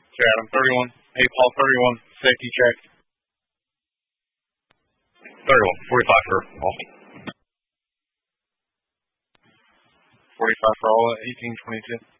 Adam 31. Hey, Paul 31. Safety check. 31. 45 for all. 45 for all. 1822.